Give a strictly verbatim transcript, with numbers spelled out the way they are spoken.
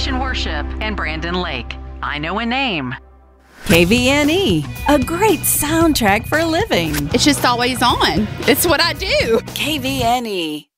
Restoration Worship and Brandon Lake. I Know a Name. K V N E, a great soundtrack for living. It's just always on. It's what I do. K V N E.